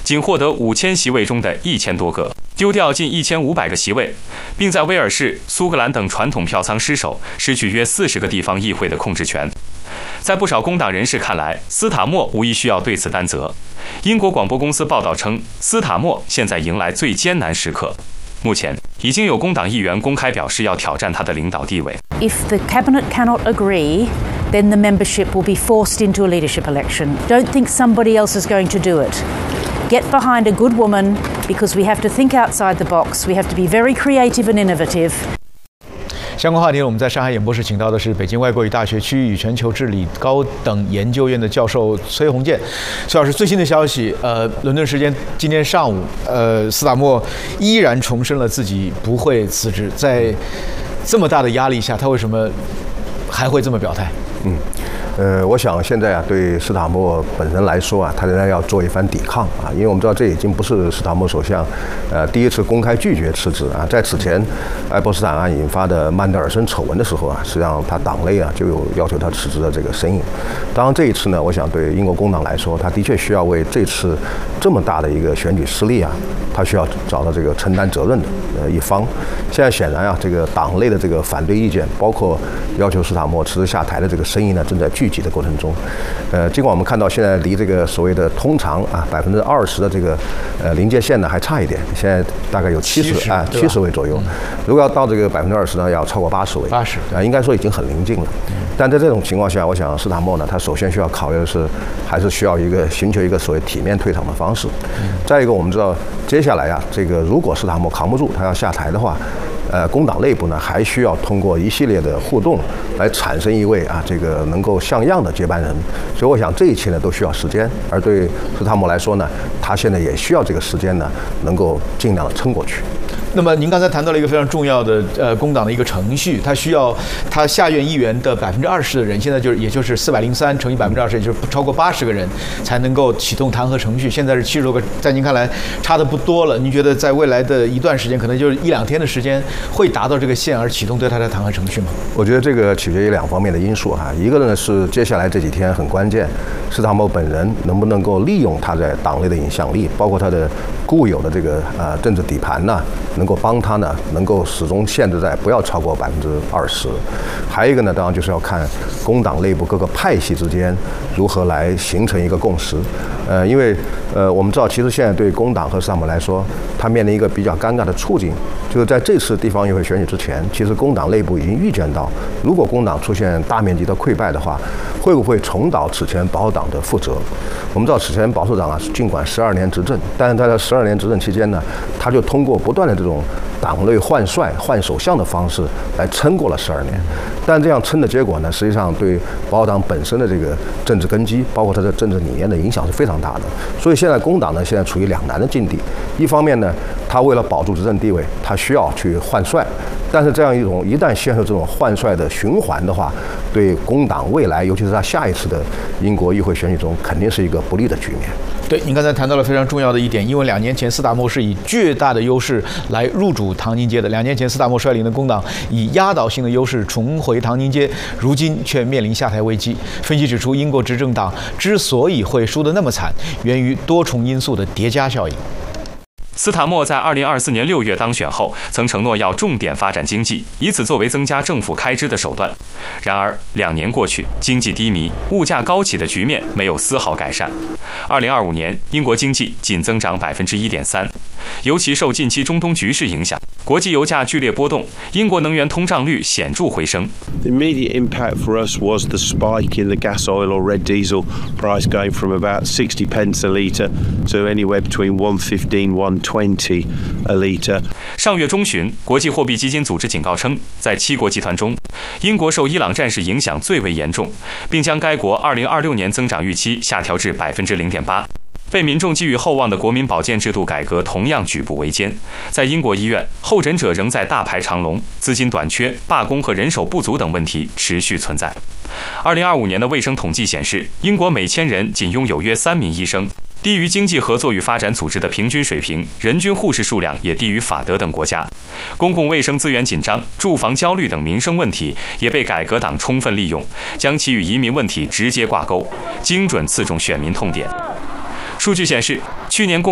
仅获得5000席位中的1000多个，丢掉近1500个席位，并在威尔士、苏格兰等传统票仓失守，失去约40个地方议会的控制权。在不少工党人士看来，斯塔默无疑需要对此担责。英国广播公司报道称，斯塔默现在迎来最艰难时刻。目前已经有工党议员公开表示要挑战他的领导地位。 If the cabinet cannot agree, then the membership will be forced into a leadership election. Don't think somebody else is going to do it. Get behind a good woman because we have to think outside the box. We have to be very creative and innovative. 相关话题，我们在上海演播室请到的是北京外国语大学区域与全球治理高等研究院的教授崔洪建。崔老师，最新的消息，伦敦时间今天上午，斯塔默依然重申了自己不会辞职。在这么大的压力下，他为什么还会这么表态？ 我想现在啊，对斯塔默本人来说啊，他仍然要做一番抵抗啊，因为我们知道这已经不是斯塔默首相，第一次公开拒绝辞职啊。在此前，爱泼斯坦案引发的曼德尔森丑闻的时候啊，实际上他党内啊就有要求他辞职的这个声音。当然这一次呢，我想对英国工党来说，他的确需要为这次这么大的一个选举失利啊，他需要找到这个承担责任的一方。现在显然啊，这个党内的这个反对意见，包括要求斯塔默辞职下台的这个声音呢，正在聚集的过程中。尽管我们看到现在离这个所谓的通常啊20%的这个临界线呢还差一点，现在大概有70位左右。如果要到这个20%呢，要超过80位。应该说已经很临近了。但在这种情况下，我想斯塔默呢，他首先需要考虑的是，还是需要寻求一个所谓体面退场的方式。再一个，我们知道接下来啊，这个如果斯塔默扛不住，他要下台的话，工党内部呢还需要通过一系列的互动来产生一位啊这个能够像样的接班人。所以我想这一切呢都需要时间，而对斯塔默来说呢，他现在也需要这个时间呢，能够尽量的撑过去。 那么您刚才谈到了一个非常重要的工党的一个程序，它需要他下院议员的20%的人，现在也就是403乘以20%，也就是不超过80个人才能够启动弹劾程序。现在是70多个，在您看来差的不多了。您觉得在未来的一段时间，可能就是1-2天的时间，会达到这个线而启动对他的弹劾程序吗？ 我觉得这个取决于2方面的因素哈。一个呢是接下来这几天很关键，斯塔默本人能不能够利用他在党内的影响力，包括他的固有的这个政治底盘呢，能够帮他呢，能够始终限制在不要超过20%。还有一个呢，当然就是要看工党内部各个派系之间如何来形成一个共识。因为我们知道，其实现在对工党和斯塔默来说，他面临一个比较尴尬的处境，就是在这次地方议会选举之前，其实工党内部已经预见到，如果工党出现大面积的溃败的话，会不会重蹈此前保守党的覆辙？我们知道此前保守党啊，尽管12年执政，但是在这12年执政期间呢，他就通过不断的这种党内换帅、换首相的方式来撑过了12年。但这样撑的结果呢，实际上对保守党本身的这个政治根基，包括它的政治理念的影响是非常大的。所以现在工党呢，现在处于两难的境地。一方面呢，他为了保住执政地位，他需要去换帅。但是这样一旦陷入这种换帅的循环的话，对工党未来，尤其是他下一次的英国议会选举中，肯定是一个不利的局面。 对，您刚才谈到了非常重要的一点，因为2年前斯塔默是以巨大的优势来入主唐宁街的。2年前斯塔默率领的工党以压倒性的优势重回唐宁街，如今却面临下台危机。分析指出，英国执政党之所以会输得那么惨，源于多重因素的叠加效应。 斯塔默在2024年6月当选后，曾承诺要重点发展经济，以此作为增加政府开支的手段。然而2年过去，经济低迷、物价高企的局面没有丝毫改善。2025年，英国经济仅增长1.3%，尤其受近期中东局势影响，国际油价剧烈波动，英国能源通胀率显著回升。 The immediate impact for us was the spike in the gas oil or red diesel price going from about 60 pence a litre to anywhere between 115 120 a litre。 上月中旬，国际货币基金组织警告称，在7国集团中，英国受伊朗战事影响最为严重，并将该国2026年增长预期下调至0.8%。被民众寄予厚望的国民保健制度改革同样举步维艰，在英国医院，候诊者仍在大排长龙，资金短缺、罢工和人手不足等问题持续存在。2025年的卫生统计显示，英国每1000人仅拥有约3名医生，低于经济合作与发展组织的平均水平，人均护士数量也低于法德等国家。公共卫生资源紧张、住房焦虑等民生问题也被改革党充分利用，将其与移民问题直接挂钩，精准刺中选民痛点。数据显示，去年共